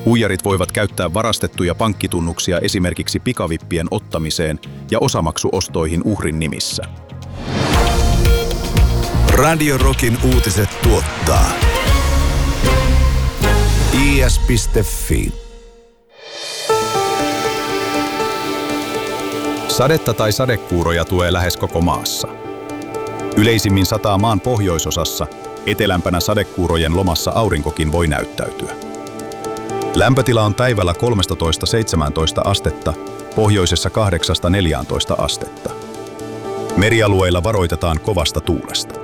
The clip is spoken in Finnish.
Huijarit voivat käyttää varastettuja pankkitunnuksia esimerkiksi pikavippien ottamiseen ja osamaksuostoihin uhrin nimissä. Radio Rockin uutiset tuottaa is.fi. Sadetta tai sadekuuroja tulee lähes koko maassa. Yleisimmin sataa maan pohjoisosassa, etelämpänä sadekuurojen lomassa aurinkokin voi näyttäytyä. Lämpötila on päivällä 13–17 astetta, pohjoisessa 8–14 astetta. Merialueilla varoitetaan kovasta tuulesta.